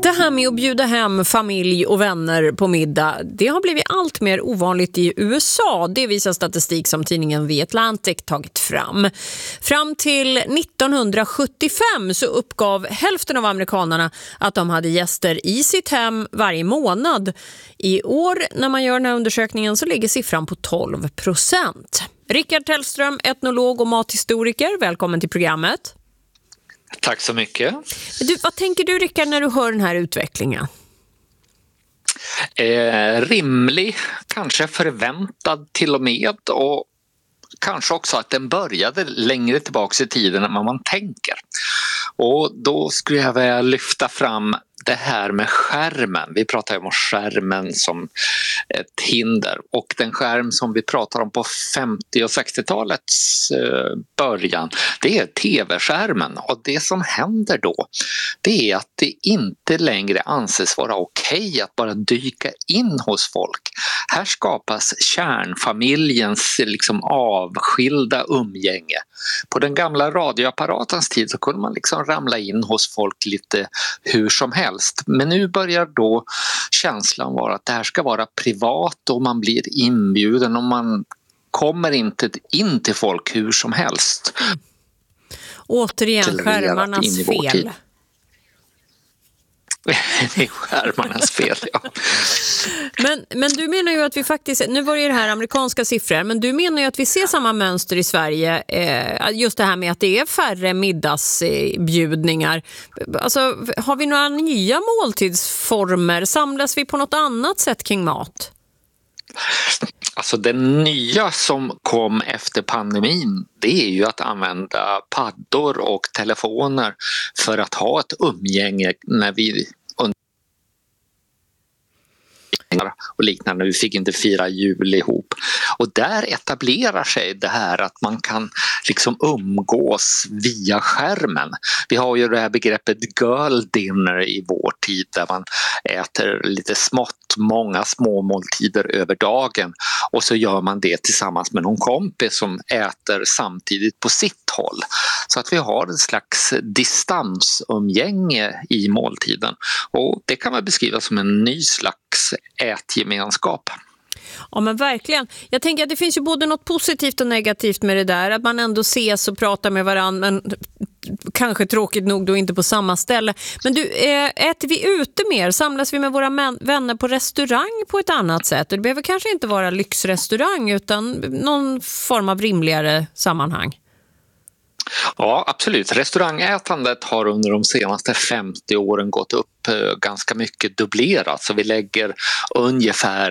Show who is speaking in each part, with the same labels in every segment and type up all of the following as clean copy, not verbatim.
Speaker 1: Det här med att bjuda hem familj och vänner på middag, det har blivit allt mer ovanligt i USA. Det visar statistik som tidningen The Atlantic tagit fram. Fram till 1975 så uppgav hälften av amerikanerna att de hade gäster i sitt hem varje månad. I år när man gör den här undersökningen så ligger siffran på 12%. Rickard Tellström, etnolog och mathistoriker, välkommen till programmet.
Speaker 2: Tack så mycket.
Speaker 1: Vad tänker du, Rickard, när du hör den här utvecklingen?
Speaker 2: Rimlig, kanske förväntad till och med, och kanske också att den började längre tillbaka i tiden än vad man tänker. Och då skulle jag vilja lyfta fram det här med skärmen. Vi pratar ju om skärmen som ett hinder, och den skärm som vi pratar om på 50- och 60-talets början, det är tv-skärmen. Och det som händer då, det är att det inte längre anses vara okej att bara dyka in hos folk. Här skapas kärnfamiljens avskilda umgänge. På den gamla radioapparatens tid så kunde man ramla in hos folk lite hur som helst. Men nu börjar då känslan vara att det här ska vara privat och man blir inbjuden och man kommer inte in till folk hur som helst.
Speaker 1: Återigen, skärmarnas fel.
Speaker 2: Det är skärmarnas fel, ja.
Speaker 1: Men du menar ju att vi faktiskt, nu var det här amerikanska siffror, men du menar ju att vi ser samma mönster i Sverige, just det här med att det är färre middagsbjudningar. Alltså, har vi några nya måltidsformer? Samlas vi på något annat sätt kring mat?
Speaker 2: Alltså det nya som kom efter pandemin, det är ju att använda paddor och telefoner för att ha ett umgänge när vi och liknande. Vi fick inte fira jul ihop. Och där etablerar sig det här att man kan umgås via skärmen. Vi har ju det här begreppet girl dinner i vår tid där man äter lite smått, många små måltider över dagen, och så gör man det tillsammans med någon kompis som äter samtidigt på sitt håll. Så att vi har en slags distansumgänge i måltiden, och det kan man beskriva som en ny slags ätgemenskap.
Speaker 1: Ja, men verkligen. Jag tänker att det finns ju både något positivt och negativt med det där. Att man ändå ses och pratar med varandra, men kanske tråkigt nog då inte på samma ställe. Men du, äter vi ute mer? Samlas vi med våra vänner på restaurang på ett annat sätt? Det behöver kanske inte vara lyxrestaurang utan någon form av rimligare sammanhang.
Speaker 2: Ja, absolut. Restaurangätandet har under de senaste 50 åren gått upp ganska mycket, dubblerat. Så vi lägger ungefär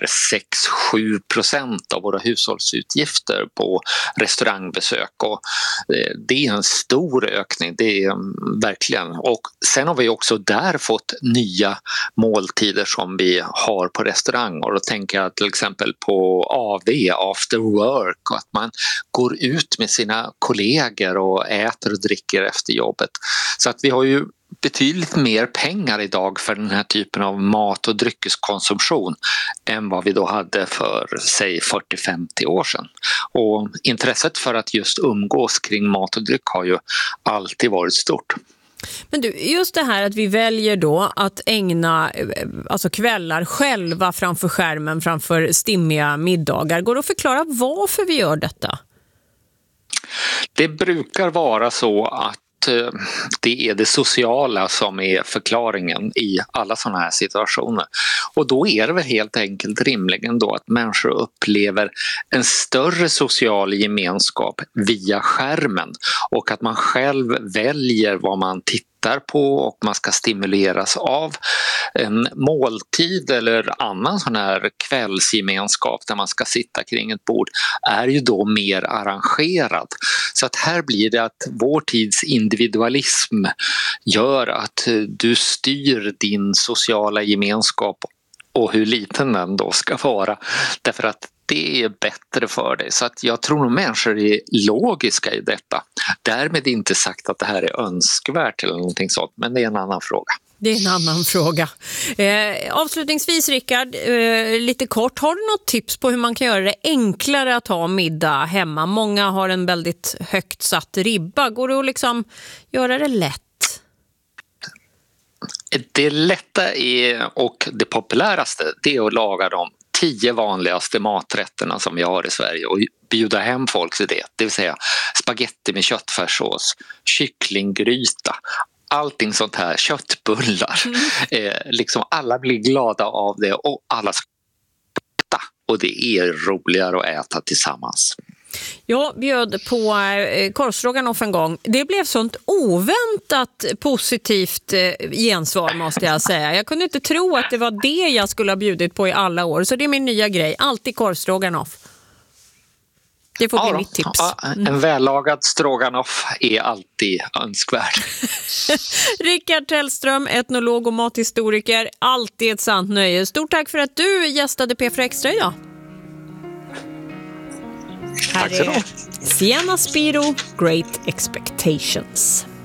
Speaker 2: 6-7% av våra hushållsutgifter på restaurangbesök. Och det är en stor ökning, det är verkligen. Och sen har vi också där fått nya måltider som vi har på restaurang. Och då tänker jag till exempel på AV, after work, och att man går ut med sina kollegor och äter och dricker efter jobbet. Så att vi har ju betydligt mer pengar idag för den här typen av mat- och dryckeskonsumtion än vad vi då hade för, säg, 40-50 år sedan. Och intresset för att just umgås kring mat och dryck har ju alltid varit stort.
Speaker 1: Men du, just det här att vi väljer då att ägna kvällar själva framför skärmen, framför stimmiga middagar. Går det att förklara varför vi gör detta?
Speaker 2: Det brukar vara så att det är det sociala som är förklaringen i alla sådana här situationer. Och då är det väl helt enkelt rimligen då att människor upplever en större social gemenskap via skärmen, och att man själv väljer vad man tittar på och man ska stimuleras av. En måltid eller annan sån här kvällsgemenskap där man ska sitta kring ett bord är ju då mer arrangerad. Så att här blir det att vår tids individualism gör att du styr din sociala gemenskap och hur liten den då ska vara, därför att det är bättre för dig. Så att jag tror att människor är logiska i detta. Därmed inte sagt att det här är önskvärt eller någonting sånt, men det är en annan fråga.
Speaker 1: Det är en annan fråga. Avslutningsvis, Rickard, lite kort, har du något tips på hur man kan göra det enklare att ha middag hemma? Många har en väldigt högt satt ribba. Går det att göra det lätt?
Speaker 2: Det lätta och det populäraste, det är att laga de 10 vanligaste maträtterna som vi har i Sverige och bjuda hem folk till det. Det vill säga spaghetti med köttfärssås, kycklinggryta, allting sånt här, köttbullar. Liksom alla blir glada av det och alla ska äta, och det är roligare att äta tillsammans.
Speaker 1: Jag bjöd på korvstroganoff en gång. Det blev sånt oväntat positivt gensvar, måste jag säga. Jag kunde inte tro att det var det jag skulle ha bjudit på i alla år. Så det är min nya grej. Alltid korvstroganoff. Det får bli mitt tips.
Speaker 2: En vällagad stroganoff är alltid önskvärd.
Speaker 1: Rickard Tellström, etnolog och mathistoriker. Alltid ett sant nöje. Stort tack för att du gästade P4 Extra idag. Här är Sienna Spiro, Great Expectations.